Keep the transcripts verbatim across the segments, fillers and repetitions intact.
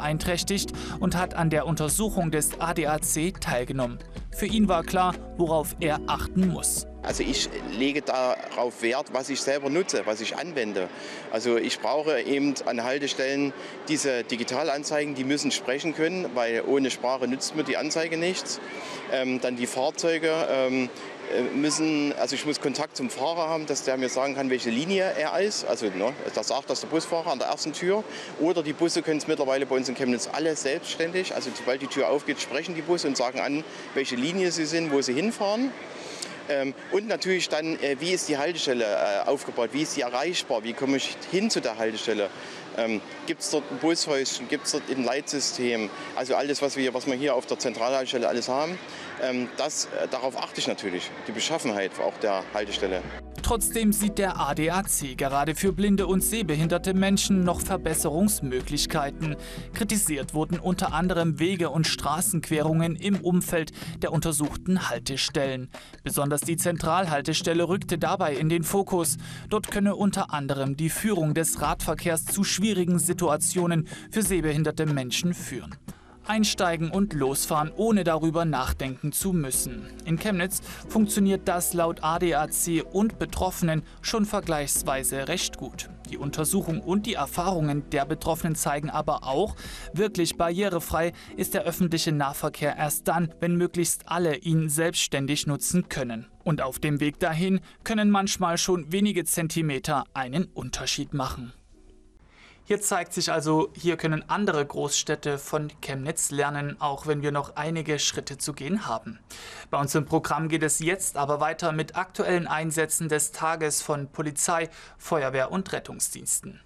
beeinträchtigt und hat an der Untersuchung des A D A C teilgenommen. Für ihn war klar, worauf er achten muss. Also ich lege darauf Wert, was ich selber nutze, was ich anwende. Also ich brauche eben an Haltestellen diese Digitalanzeigen, die müssen sprechen können, weil ohne Sprache nützt mir die Anzeige nichts. Ähm, dann die Fahrzeuge ähm, müssen, also ich muss Kontakt zum Fahrer haben, dass der mir sagen kann, welche Linie er ist. Also ne, das sagt das der Busfahrer an der ersten Tür. Oder die Busse können es mittlerweile bei uns in Chemnitz alle selbstständig. Also sobald die Tür aufgeht, sprechen die Busse und sagen an, welche Linie sie sind, wo sie hinfahren. Ähm, und natürlich dann, äh, wie ist die Haltestelle äh, aufgebaut, wie ist sie erreichbar, wie komme ich hin zu der Haltestelle. Ähm, gibt es dort ein Bushäuschen, gibt es dort ein Leitsystem, also alles, was wir, was wir hier auf der Zentralhaltestelle alles haben, ähm, das, äh, darauf achte ich natürlich, die Beschaffenheit auch der Haltestelle. Trotzdem sieht der A D A C gerade für blinde und sehbehinderte Menschen noch Verbesserungsmöglichkeiten. Kritisiert wurden unter anderem Wege- und Straßenquerungen im Umfeld der untersuchten Haltestellen. Besonders die Zentralhaltestelle rückte dabei in den Fokus. Dort könne unter anderem die Führung des Radverkehrs zu schwierigen Situationen für sehbehinderte Menschen führen. Einsteigen und losfahren, ohne darüber nachdenken zu müssen. In Chemnitz funktioniert das laut A D A C und Betroffenen schon vergleichsweise recht gut. Die Untersuchung und die Erfahrungen der Betroffenen zeigen aber auch, wirklich barrierefrei ist der öffentliche Nahverkehr erst dann, wenn möglichst alle ihn selbstständig nutzen können. Und auf dem Weg dahin können manchmal schon wenige Zentimeter einen Unterschied machen. Hier zeigt sich also, hier können andere Großstädte von Chemnitz lernen, auch wenn wir noch einige Schritte zu gehen haben. Bei uns im Programm geht es jetzt aber weiter mit aktuellen Einsätzen des Tages von Polizei, Feuerwehr und Rettungsdiensten.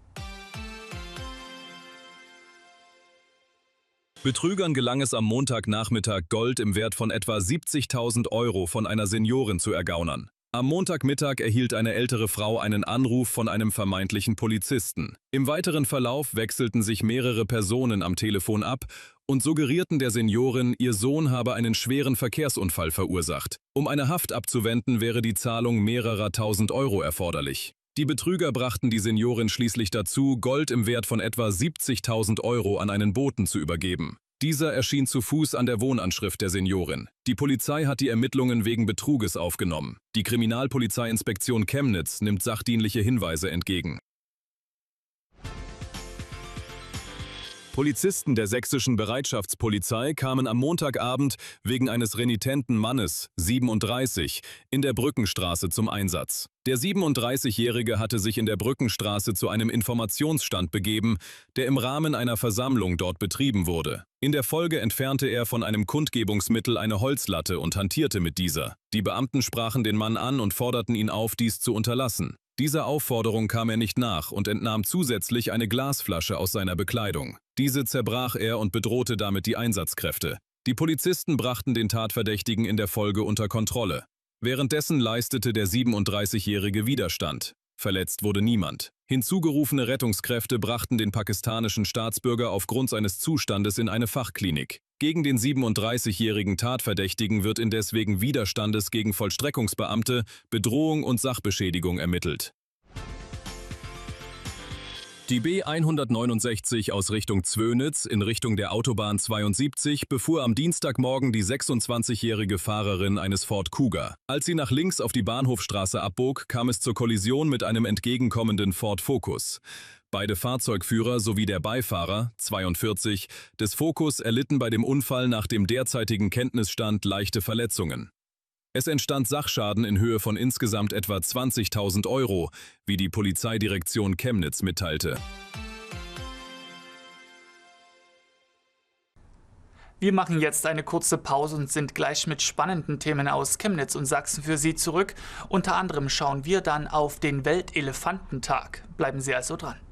Betrügern gelang es am Montagnachmittag, Gold im Wert von etwa siebzigtausend Euro von einer Seniorin zu ergaunern. Am Montagmittag erhielt eine ältere Frau einen Anruf von einem vermeintlichen Polizisten. Im weiteren Verlauf wechselten sich mehrere Personen am Telefon ab und suggerierten der Seniorin, ihr Sohn habe einen schweren Verkehrsunfall verursacht. Um eine Haft abzuwenden, wäre die Zahlung mehrerer tausend Euro erforderlich. Die Betrüger brachten die Seniorin schließlich dazu, Gold im Wert von etwa siebzigtausend Euro an einen Boten zu übergeben. Dieser erschien zu Fuß an der Wohnanschrift der Seniorin. Die Polizei hat die Ermittlungen wegen Betruges aufgenommen. Die Kriminalpolizeiinspektion Chemnitz nimmt sachdienliche Hinweise entgegen. Polizisten der sächsischen Bereitschaftspolizei kamen am Montagabend wegen eines renitenten Mannes, siebenunddreißig, in der Brückenstraße zum Einsatz. Der siebenunddreißigjährige hatte sich in der Brückenstraße zu einem Informationsstand begeben, der im Rahmen einer Versammlung dort betrieben wurde. In der Folge entfernte er von einem Kundgebungsmittel eine Holzlatte und hantierte mit dieser. Die Beamten sprachen den Mann an und forderten ihn auf, dies zu unterlassen. Dieser Aufforderung kam er nicht nach und entnahm zusätzlich eine Glasflasche aus seiner Bekleidung. Diese zerbrach er und bedrohte damit die Einsatzkräfte. Die Polizisten brachten den Tatverdächtigen in der Folge unter Kontrolle. Währenddessen leistete der siebenunddreißigjährige Widerstand. Verletzt wurde niemand. Hinzugerufene Rettungskräfte brachten den pakistanischen Staatsbürger aufgrund seines Zustandes in eine Fachklinik. Gegen den siebenunddreißigjährigen Tatverdächtigen wird indes wegen Widerstandes gegen Vollstreckungsbeamte, Bedrohung und Sachbeschädigung ermittelt. Die B hundertneunundsechzig aus Richtung Zwönitz in Richtung der Autobahn zweiundsiebzig befuhr am Dienstagmorgen die sechsundzwanzigjährige Fahrerin eines Ford Kuga. Als sie nach links auf die Bahnhofstraße abbog, kam es zur Kollision mit einem entgegenkommenden Ford Focus. Beide Fahrzeugführer sowie der Beifahrer, zweiundvierzig, des Focus erlitten bei dem Unfall nach dem derzeitigen Kenntnisstand leichte Verletzungen. Es entstand Sachschaden in Höhe von insgesamt etwa zwanzigtausend Euro, wie die Polizeidirektion Chemnitz mitteilte. Wir machen jetzt eine kurze Pause und sind gleich mit spannenden Themen aus Chemnitz und Sachsen für Sie zurück. Unter anderem schauen wir dann auf den Weltelefantentag. Bleiben Sie also dran.